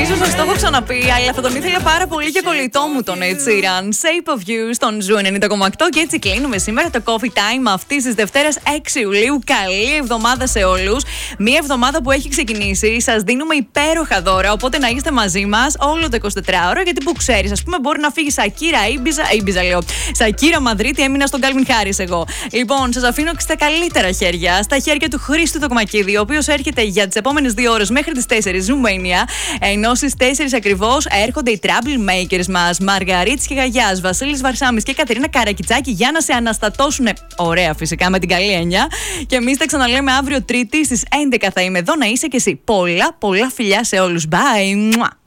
Ίσως σας το έχω ξαναπεί, αλλά θα τον ήθελα πάρα πολύ και κολλητό μου τον Ed Sheeran. Shape of You στον Ζου 90,8 και έτσι κλείνουμε σήμερα το Coffee Time αυτής της Δευτέρας 6 Ιουλίου. Καλή εβδομάδα σε όλους. Μία εβδομάδα που έχει ξεκινήσει. Σας δίνουμε υπέροχα δώρα, οπότε να είστε μαζί μας όλο το 24ωρο. Γιατί που ξέρεις, ας πούμε, μπορεί να φύγει Σακύρα Ήμπιζα, λέω. Σακύρα Μαδρίτη, έμεινα στον Calvin Harris εγώ. Λοιπόν, σας αφήνω στα καλύτερα χέρια, στα χέρια του Χρήστου Τοκμακίδη, ο οποίος έρχεται για τις επόμενες 2 ώρες μέχρι τις 4 Zoomania. Ενώ στις 4 ακριβώς έρχονται οι Troublemakers μας, Μαργαρίτης και Γαγιάς, Βασίλης Βαρσάμης και Κατερίνα Καρακιτσάκη για να σε αναστατώσουν. Ωραία, φυσικά, με την καλή έννοια. Και εμείς τα ξαναλέμε αύριο Τρίτη στις 11 θα είμαι εδώ να είσαι και εσύ. Πολλά φιλιά σε όλους. Bye!